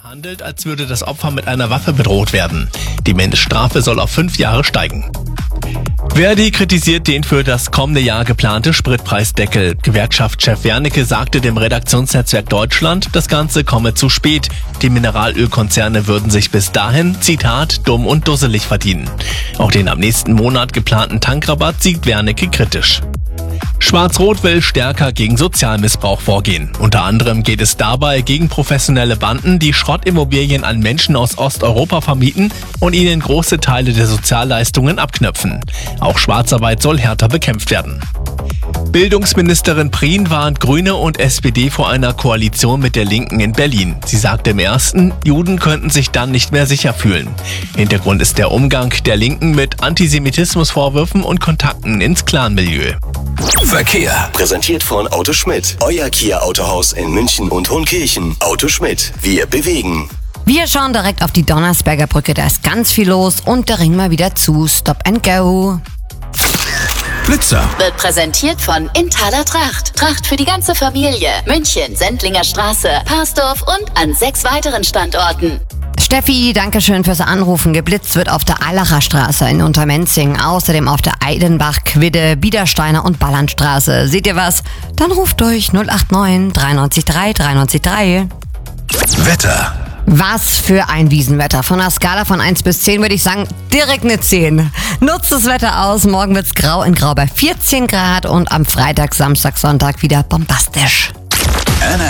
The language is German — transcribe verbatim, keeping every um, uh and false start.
Handelt, als würde das Opfer mit einer Waffe bedroht werden. Die Mindeststrafe soll auf fünf Jahre steigen. Verdi kritisiert den für das kommende Jahr geplante Spritpreisdeckel. Gewerkschaftschef Wernicke sagte dem Redaktionsnetzwerk Deutschland, das Ganze komme zu spät. Die Mineralölkonzerne würden sich bis dahin, Zitat, dumm und dusselig verdienen. Auch den am nächsten Monat geplanten Tankrabatt sieht Wernicke kritisch. Schwarz-Rot will stärker gegen Sozialmissbrauch vorgehen. Unter anderem geht es dabei gegen professionelle Banden, die Schrottimmobilien an Menschen aus Osteuropa vermieten und ihnen große Teile der Sozialleistungen abknöpfen. Auch Schwarzarbeit soll härter bekämpft werden. Bildungsministerin Prien warnt Grüne und S P D vor einer Koalition mit der Linken in Berlin. Sie sagte im ersten, Juden könnten sich dann nicht mehr sicher fühlen. Hintergrund ist der Umgang der Linken mit Antisemitismusvorwürfen und Kontakten ins Clanmilieu. Verkehr. Präsentiert von Auto Schmidt. Euer Kia Autohaus in München und Hohenkirchen. Auto Schmidt. Wir bewegen. Wir schauen direkt auf die Donnersberger Brücke. Da ist ganz viel los und der Ring mal wieder zu. Stop and go. Blitzer. Wird präsentiert von Inthaler Tracht. Tracht für die ganze Familie. München, Sendlinger Straße, Parsdorf und an sechs weiteren Standorten. Steffi, danke schön fürs Anrufen. Geblitzt wird auf der Eilacher Straße in Untermenzing, außerdem auf der Eidenbach, Quidde, Biedersteiner und Ballandstraße. Seht ihr was? Dann ruft durch null acht neun drei neun drei drei neun drei. Wetter. Was für ein Wiesenwetter. Von einer Skala von eins bis zehn würde ich sagen, direkt eine zehn. Nutzt das Wetter aus. Morgen wird's grau in grau bei vierzehn Grad und am Freitag, Samstag, Sonntag wieder bombastisch.